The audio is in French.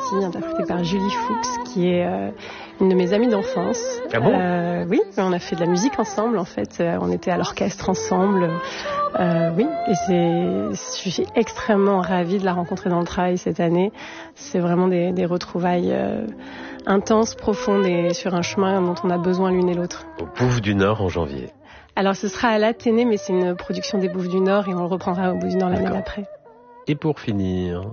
Party, interprétée par Julie Fuchs, qui est une de mes amies d'enfance. Ah bon? Oui, on a fait de la musique ensemble en fait. On était à l'orchestre ensemble. Oui, et je suis extrêmement ravie de la rencontrer dans le travail cette année. C'est vraiment des retrouvailles intenses, profondes et sur un chemin dont on a besoin l'une et l'autre. Au Bouffe du Nord en janvier. Alors ce sera à l'Athénée, mais c'est une production des Bouffes du Nord et on le reprendra au Bouffe du Nord l'année d'après. Et pour finir,